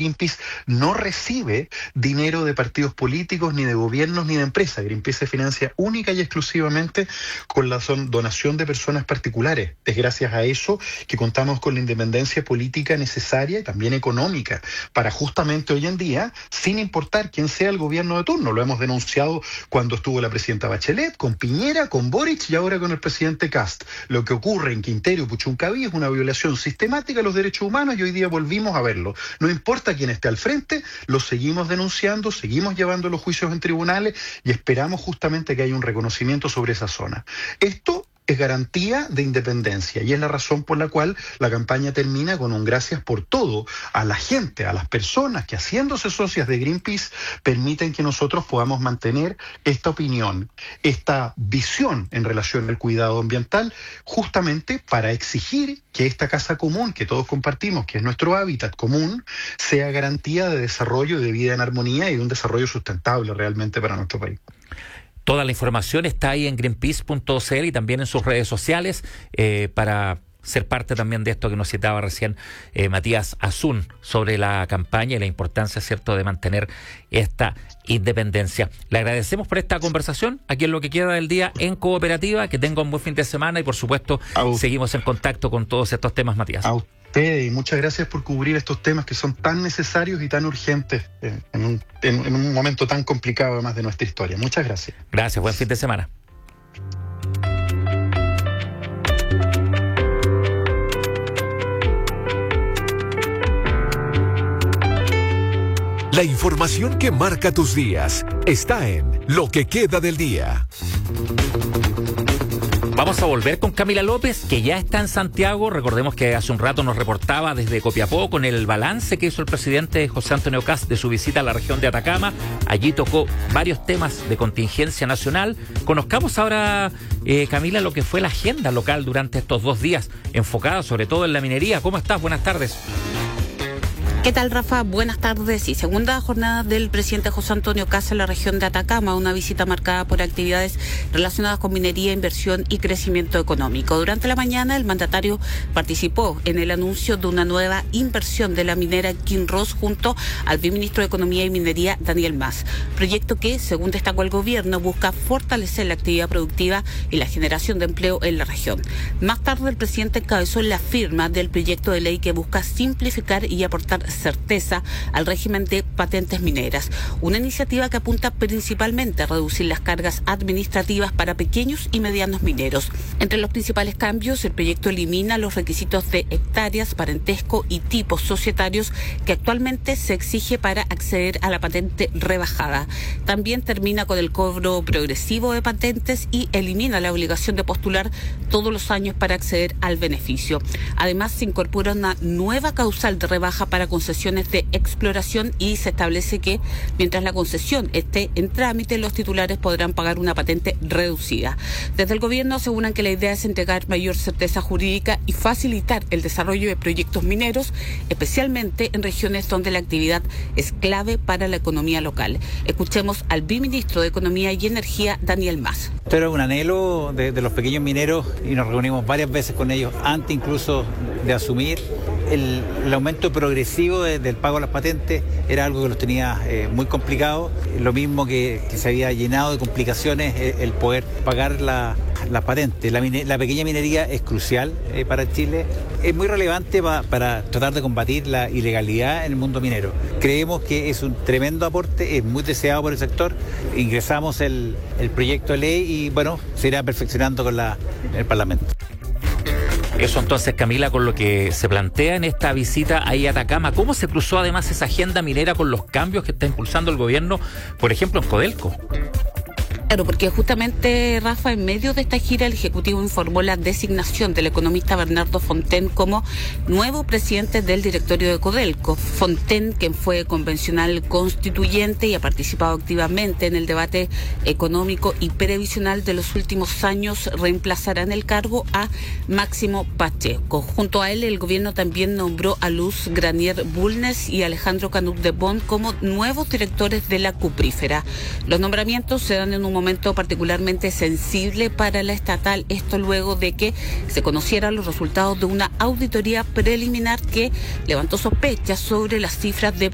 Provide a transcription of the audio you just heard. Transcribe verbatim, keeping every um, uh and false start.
Greenpeace no recibe dinero de partidos políticos, ni de gobiernos, ni de empresas. Greenpeace se financia única y exclusivamente con la donación de personas particulares. Es gracias a eso que contamos con la independencia política necesaria y también económica para justamente hoy en día, sin importar quién sea el gobierno de turno. Lo hemos denunciado cuando estuvo la presidenta Bachelet, con Piñera, con Boric y ahora con el presidente Kast. Lo que ocurre en Quintero y Puchuncaví es una violación sistemática de los derechos humanos y hoy día volvimos a verlo. No importa quién esté al frente, lo seguimos denunciando, seguimos llevando los juicios en tribunales y esperamos justamente que haya un reconocimiento sobre esa zona. Esto es garantía de independencia y es la razón por la cual la campaña termina con un gracias por todo a la gente, a las personas que haciéndose socias de Greenpeace permiten que nosotros podamos mantener esta opinión, esta visión en relación al cuidado ambiental, justamente para exigir que esta casa común que todos compartimos, que es nuestro hábitat común, sea garantía de desarrollo y de vida en armonía y de un desarrollo sustentable realmente para nuestro país. Toda la información está ahí en greenpeace punto c l y también en sus redes sociales eh, para ser parte también de esto que nos citaba recién eh, Matías Azun sobre la campaña y la importancia, cierto, de mantener esta independencia. Le agradecemos por esta conversación aquí en lo que queda del día en Cooperativa. Que tenga un buen fin de semana y por supuesto Au. seguimos en contacto con todos estos temas, Matías. Au. Y muchas gracias por cubrir estos temas que son tan necesarios y tan urgentes en un, en, en un momento tan complicado además de nuestra historia. Muchas gracias. Gracias, buen fin de semana. La información que marca tus días está en Lo que queda del día. Vamos a volver con Camila López, que ya está en Santiago. Recordemos que hace un rato nos reportaba desde Copiapó con el balance que hizo el presidente José Antonio Kast de su visita a la región de Atacama. Allí tocó varios temas de contingencia nacional. Conozcamos ahora, eh, Camila, lo que fue la agenda local durante estos dos días, enfocada sobre todo en la minería. ¿Cómo estás? Buenas tardes. ¿Qué tal, Rafa? Buenas tardes. Y segunda jornada del presidente José Antonio Kast en la región de Atacama, una visita marcada por actividades relacionadas con minería, inversión y crecimiento económico. Durante la mañana, el mandatario participó en el anuncio de una nueva inversión de la minera Kinross junto al viceministro de Economía y Minería, Daniel Mas. Proyecto que, según destacó el gobierno, busca fortalecer la actividad productiva y la generación de empleo en la región. Más tarde, el presidente encabezó la firma del proyecto de ley que busca simplificar y aportar certeza al régimen de patentes mineras, una iniciativa que apunta principalmente a reducir las cargas administrativas para pequeños y medianos mineros. Entre los principales cambios, el proyecto elimina los requisitos de hectáreas, parentesco y tipos societarios que actualmente se exige para acceder a la patente rebajada. También termina con el cobro progresivo de patentes y elimina la obligación de postular todos los años para acceder al beneficio. Además, se incorpora una nueva causal de rebaja para concesiones de exploración y se establece que mientras la concesión esté en trámite, los titulares podrán pagar una patente reducida. Desde el gobierno aseguran que la idea es entregar mayor certeza jurídica y facilitar el desarrollo de proyectos mineros, especialmente en regiones donde la actividad es clave para la economía local. Escuchemos al viceministro de Economía y Energía, Daniel Mas. Esto era un anhelo de, de los pequeños mineros y nos reunimos varias veces con ellos antes incluso de asumir. El, el aumento progresivo de, del pago de las patentes era algo que los tenía eh, muy complicado. Lo mismo que, que se había llenado de complicaciones eh, el poder pagar la, las patentes. La, mine, la pequeña minería es crucial eh, para Chile. Es muy relevante pa, para tratar de combatir la ilegalidad en el mundo minero. Creemos que es un tremendo aporte, es muy deseado por el sector. Ingresamos el, el proyecto de ley y bueno, se irá perfeccionando con la, el Parlamento. Eso entonces, Camila, con lo que se plantea en esta visita ahí a Atacama. ¿Cómo se cruzó además esa agenda minera con los cambios que está impulsando el gobierno, por ejemplo, en Codelco? Claro, porque justamente, Rafa, en medio de esta gira, el Ejecutivo informó la designación del economista Bernardo Fontaine como nuevo presidente del directorio de Codelco. Fontaine, quien fue convencional constituyente y ha participado activamente en el debate económico y previsional de los últimos años, reemplazará en el cargo a Máximo Pacheco. Junto a él, el gobierno también nombró a Luz Granier Bulnes y Alejandro Canut de Bon como nuevos directores de la cuprífera. Los nombramientos se dan en un momento particularmente sensible para la estatal, esto luego de que se conocieran los resultados de una auditoría preliminar que levantó sospechas sobre las cifras de